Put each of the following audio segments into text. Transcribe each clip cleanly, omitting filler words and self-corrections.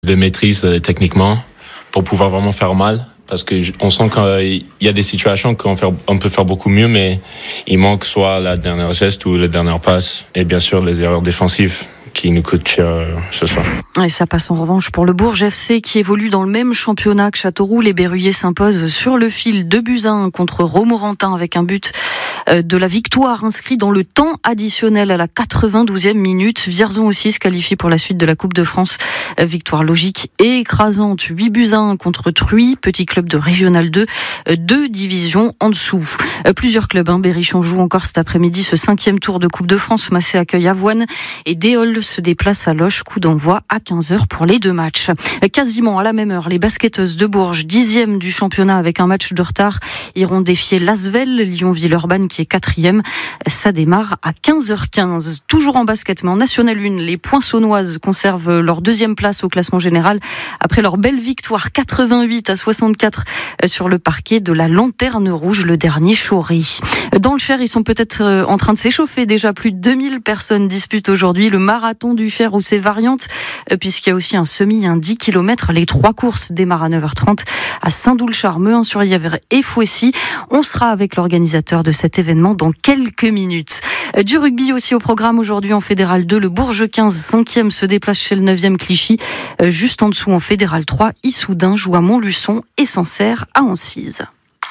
de maîtrise techniquement pour pouvoir vraiment faire mal. Parce qu'on sent qu'il y a des situations qu'on peut faire beaucoup mieux, mais il manque soit la dernière geste ou la dernière passe. Et bien sûr, les erreurs défensives qui nous coûtent cher ce soir. Et ça passe en revanche pour le Bourges FC qui évolue dans le même championnat que Châteauroux. Les Berruyers s'imposent sur le fil 2-1 contre Romorantin avec un but de la victoire inscrit dans le temps additionnel à la 92e minute. Vierzon aussi se qualifie pour la suite de la Coupe de France. Victoire logique et écrasante, 8-1 contre Truy, petit club de Régional 2, 2 divisions en dessous. Plusieurs clubs, Berrichon joue encore cet après-midi ce 5e tour de Coupe de France. Massé accueille Avoine et Déol se déplace à Loches. Coup d'envoi à 15h pour les 2 matchs. Quasiment à la même heure, les basketteuses de Bourges, 10e du championnat avec un match de retard, iront défier l'Asvel, Lyon-Villeurbanne qui est 4e. Ça démarre à 15h15. Toujours en basket, mais en National 1, les Poinçonnoises conservent leur 2e place au classement général après leur belle victoire 88-64 sur le parquet de la Lanterne Rouge, le dernier Chaury. Dans le Cher, ils sont peut-être en train de s'échauffer. Déjà plus de 2000 personnes disputent aujourd'hui le marathon du Cher ou ses variantes, puisqu'il y a aussi un semi, un 10 km. Les 3 courses démarrent à 9h30 à Saint-Doulchard, Mehun-sur-Yavre et Fouessy. On sera avec l'organisateur de cet événement dans quelques minutes. Du rugby aussi au programme aujourd'hui en Fédéral 2. Le Bourges 15, 5e, se déplace chez le 9e Clichy. Juste en dessous en Fédéral 3, Issoudun joue à Montluçon et Sancerre à Ancise.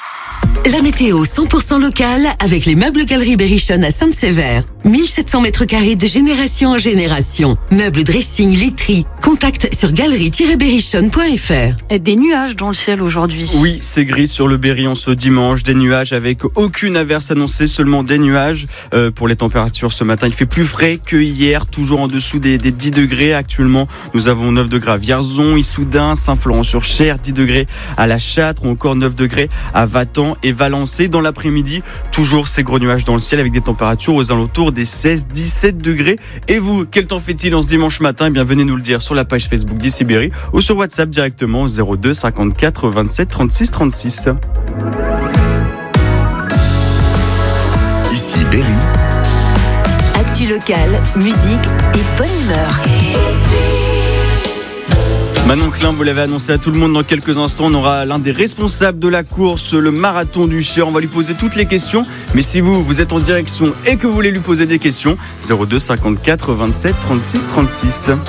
La météo 100% locale avec les meubles Galerie Berrichon à Sainte-Sévère. 1700 mètres carrés de génération en génération. Meubles, dressing, literie. Contact sur galerie-berrichon.fr. Des nuages dans le ciel aujourd'hui. Oui, c'est gris sur le Berry en ce dimanche. Des nuages avec aucune averse annoncée, seulement des nuages. Pour les températures ce matin, il fait plus frais que hier, toujours en dessous des 10 degrés. Actuellement, nous avons 9 degrés à Vierzon, Issoudun, Saint-Florent-sur-Cher, 10 degrés à La Châtre, ou encore 9 degrés à Vatan et Valençay. Dans l'après-midi, toujours ces gros nuages dans le ciel avec des températures aux alentours des 16-17 degrés. Et vous, quel temps fait-il en ce dimanche matin ? Eh bien, venez nous le dire sur la page Facebook d'Ici Berry ou sur WhatsApp directement 02 54 27 36 36. Ici Berry. Actu locale, musique et bonne humeur. Manon Klein, vous l'avez annoncé à tout le monde dans quelques instants, on aura l'un des responsables de la course, le marathon du Cher. On va lui poser toutes les questions, mais si vous êtes en direction et que vous voulez lui poser des questions, 02 54 27 36 36.